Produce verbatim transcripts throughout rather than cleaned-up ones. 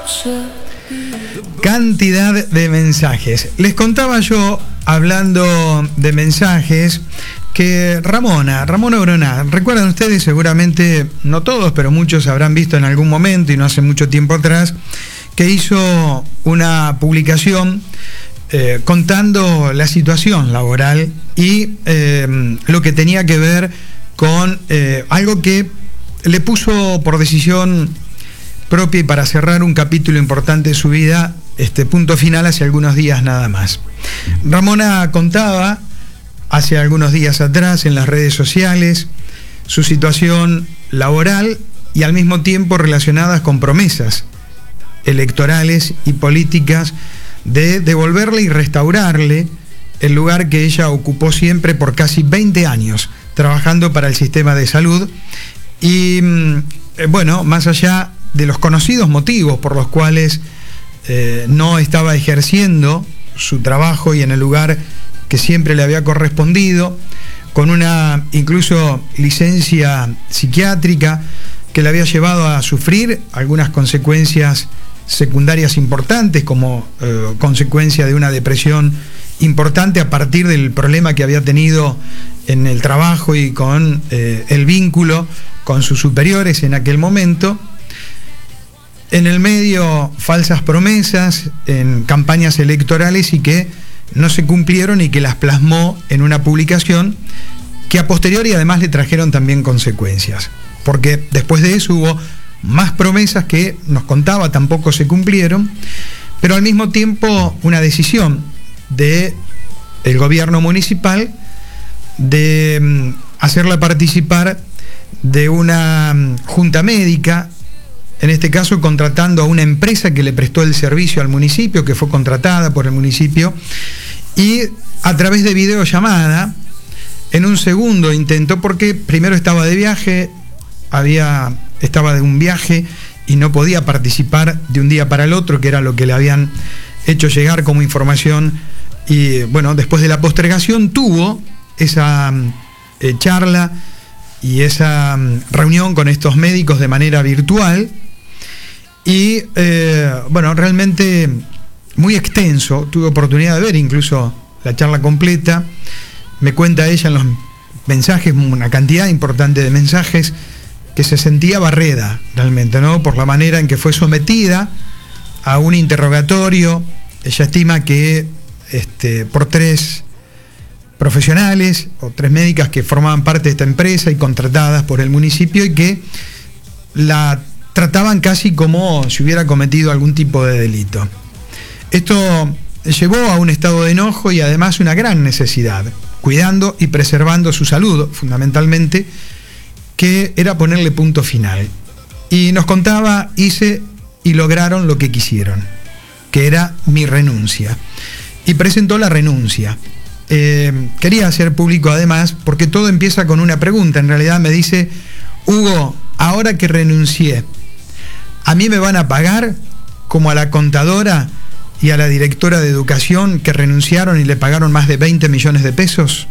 Cantidad de mensajes. Les contaba yo, hablando de mensajes, que Ramona, Ramona Broná, recuerdan ustedes, seguramente, no todos, pero muchos habrán visto en algún momento y no hace mucho tiempo atrás, que hizo una publicación eh, contando la situación laboral y eh, lo que tenía que ver con eh, algo que le puso por decisión propia y para cerrar un capítulo importante de su vida, este punto final hace algunos días nada más. Ramona contaba hace algunos días atrás en las redes sociales su situación laboral y al mismo tiempo relacionadas con promesas electorales y políticas de devolverle y restaurarle el lugar que ella ocupó siempre por casi veinte años trabajando para el sistema de salud y eh, bueno, más allá de los conocidos motivos por los cuales eh, no estaba ejerciendo su trabajo y en el lugar que siempre le había correspondido, con una incluso licencia psiquiátrica que le había llevado a sufrir algunas consecuencias secundarias importantes, como eh, consecuencia de una depresión importante a partir del problema que había tenido en el trabajo y con eh, el vínculo con sus superiores en aquel momento. En el medio, falsas promesas en campañas electorales y que no se cumplieron y que las plasmó en una publicación que a posteriori además le trajeron también consecuencias, porque después de eso hubo más promesas que nos contaba tampoco se cumplieron, pero al mismo tiempo una decisión de el gobierno municipal de um, hacerla participar de una um, junta médica, en este caso contratando a una empresa que le prestó el servicio al municipio, que fue contratada por el municipio, y a través de videollamada, en un segundo intento, porque primero estaba de viaje, había, estaba de un viaje y no podía participar de un día para el otro, que era lo que le habían hecho llegar como información, y bueno, después de la postergación tuvo esa eh, charla y esa reunión con estos médicos de manera virtual, y eh, bueno, realmente muy extenso, tuve oportunidad de ver incluso la charla completa. Me cuenta ella en los mensajes, una cantidad importante de mensajes, que se sentía barrida realmente, ¿no? Por la manera en que fue sometida a un interrogatorio. Ella estima que este, por tres profesionales o tres médicas que formaban parte de esta empresa y contratadas por el municipio, y que la trataban casi como si hubiera cometido algún tipo de delito. Esto llevó a un estado de enojo y además una gran necesidad, cuidando y preservando su salud, fundamentalmente, que era ponerle punto final. Y nos contaba, hice y lograron lo que quisieron, que era mi renuncia. Y presentó la renuncia. Eh, quería hacer público además, porque todo empieza con una pregunta. En realidad me dice: Hugo, ahora que renuncié, ¿a mí me van a pagar como a la contadora y a la directora de educación que renunciaron y le pagaron más de veinte millones de pesos?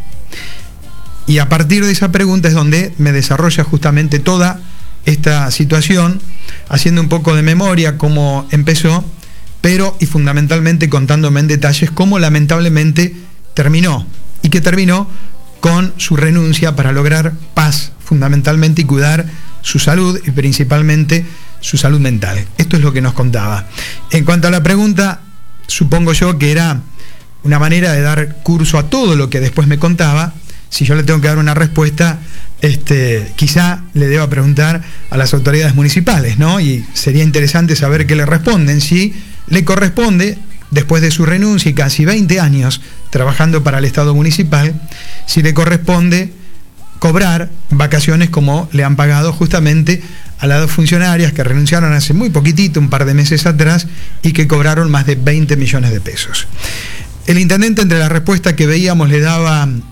Y a partir de esa pregunta es donde me desarrolla justamente toda esta situación, haciendo un poco de memoria cómo empezó, pero y fundamentalmente contándome en detalles cómo lamentablemente terminó, y que terminó con su renuncia para lograr paz fundamentalmente y cuidar su salud y principalmente su salud mental. Esto es lo que nos contaba. En cuanto a la pregunta, supongo yo que era una manera de dar curso a todo lo que después me contaba. Si yo le tengo que dar una respuesta, este, quizá le deba preguntar a las autoridades municipales, ¿no? Y sería interesante saber qué le responden. Si le corresponde, después de su renuncia y casi veinte años trabajando para el Estado municipal, si le corresponde cobrar vacaciones como le han pagado justamente a las dos funcionarias que renunciaron hace muy poquitito, un par de meses atrás, y que cobraron más de veinte millones de pesos. El intendente, entre la respuesta que veíamos, le daba